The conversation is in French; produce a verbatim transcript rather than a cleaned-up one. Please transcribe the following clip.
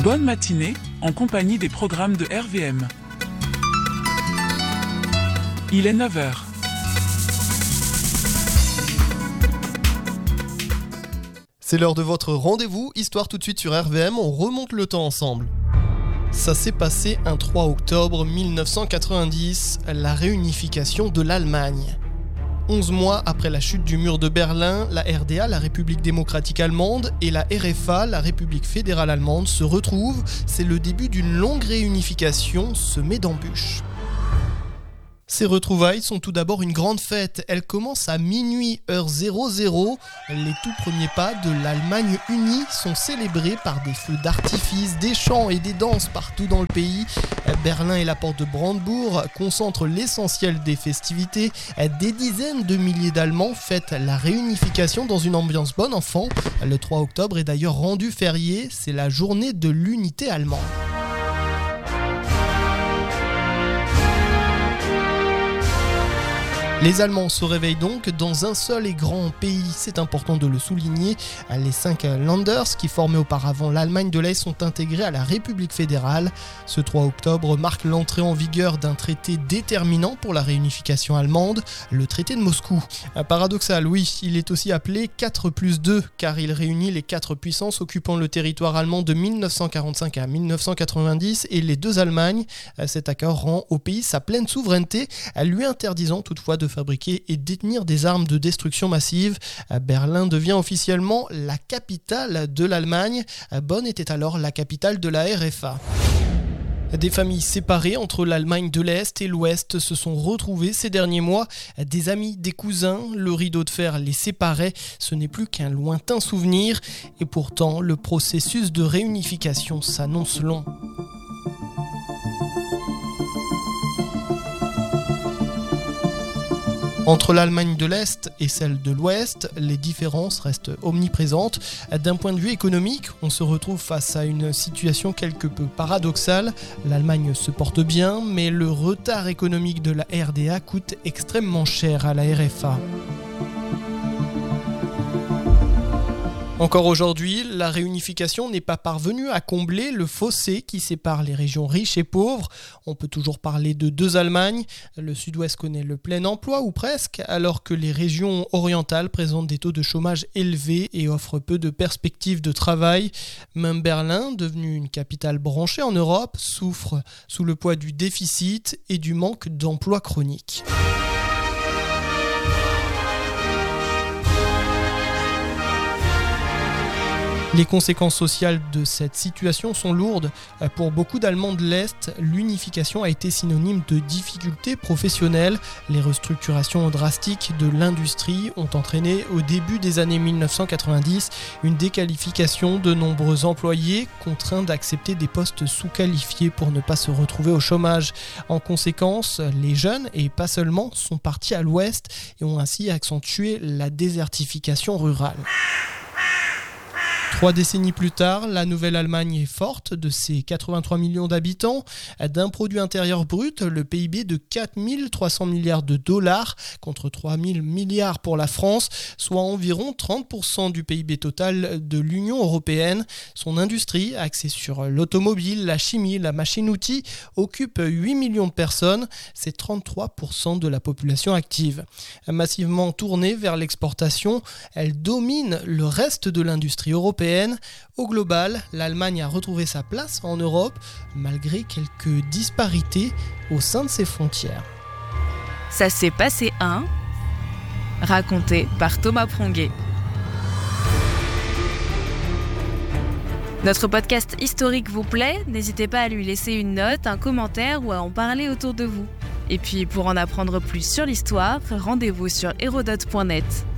Bonne matinée, en compagnie des programmes de R V M. Il est neuf heures. C'est l'heure de votre rendez-vous, Histoire tout de suite sur R V M, on remonte le temps ensemble. Ça s'est passé un trois octobre mille neuf cent quatre-vingt-dix, la réunification de l'Allemagne. Onze mois après la chute du mur de Berlin, la R D A, la République démocratique allemande, et la R F A, la République fédérale allemande, se retrouvent. C'est le début d'une longue réunification semée d'embûches. Ces retrouvailles sont tout d'abord une grande fête. Elles commencent à minuit heure zéro zéro. Les tout premiers pas de l'Allemagne unie sont célébrés par des feux d'artifice, des chants et des danses partout dans le pays. Berlin et la porte de Brandebourg concentrent l'essentiel des festivités. Des dizaines de milliers d'Allemands fêtent la réunification dans une ambiance bon enfant. Le trois octobre est d'ailleurs rendu férié. C'est la journée de l'unité allemande. Les Allemands se réveillent donc dans un seul et grand pays, c'est important de le souligner. Les cinq Länders qui formaient auparavant l'Allemagne de l'Est sont intégrés à la République fédérale. Ce trois octobre marque l'entrée en vigueur d'un traité déterminant pour la réunification allemande, le traité de Moscou. Paradoxal, oui, il est aussi appelé quatre plus deux, car il réunit les quatre puissances occupant le territoire allemand de mille neuf cent quarante-cinq à mille neuf cent quatre-vingt-dix et les deux Allemagnes. Cet accord rend au pays sa pleine souveraineté, lui interdisant toutefois de fabriquer et détenir des armes de destruction massive. Berlin devient officiellement la capitale de l'Allemagne. Bonn était alors la capitale de la R F A. Des familles séparées entre l'Allemagne de l'Est et l'Ouest se sont retrouvées ces derniers mois. Des amis, des cousins, le rideau de fer les séparait. Ce n'est plus qu'un lointain souvenir. Et pourtant, le processus de réunification s'annonce long. Entre l'Allemagne de l'Est et celle de l'Ouest, les différences restent omniprésentes. D'un point de vue économique, on se retrouve face à une situation quelque peu paradoxale. L'Allemagne se porte bien, mais le retard économique de la R D A coûte extrêmement cher à la R F A. Encore aujourd'hui, la réunification n'est pas parvenue à combler le fossé qui sépare les régions riches et pauvres. On peut toujours parler de deux Allemagnes. Le sud-ouest connaît le plein emploi, ou presque, alors que les régions orientales présentent des taux de chômage élevés et offrent peu de perspectives de travail. Même Berlin, devenue une capitale branchée en Europe, souffre sous le poids du déficit et du manque d'emplois chroniques. Les conséquences sociales de cette situation sont lourdes. Pour beaucoup d'Allemands de l'Est, l'unification a été synonyme de difficultés professionnelles. Les restructurations drastiques de l'industrie ont entraîné au début des années mille neuf cent quatre-vingt-dix une déqualification de nombreux employés contraints d'accepter des postes sous-qualifiés pour ne pas se retrouver au chômage. En conséquence, les jeunes, et pas seulement, sont partis à l'ouest et ont ainsi accentué la désertification rurale. Trois décennies plus tard, la Nouvelle-Allemagne est forte de ses quatre-vingt-trois millions d'habitants, d'un produit intérieur brut, le P I B de quatre mille trois cents milliards de dollars contre trois mille milliards pour la France, soit environ trente pour cent du P I B total de l'Union européenne. Son industrie, axée sur l'automobile, la chimie, la machine-outil, occupe huit millions de personnes, c'est trente-trois pour cent de la population active. Massivement tournée vers l'exportation, elle domine le reste de l'industrie européenne. Au global, l'Allemagne a retrouvé sa place en Europe, malgré quelques disparités au sein de ses frontières. Ça s'est passé un, raconté par Thomas Pronguet. Notre podcast historique vous plaît ? N'hésitez pas à lui laisser une note, un commentaire ou à en parler autour de vous. Et puis, pour en apprendre plus sur l'histoire, rendez-vous sur hérodote point net.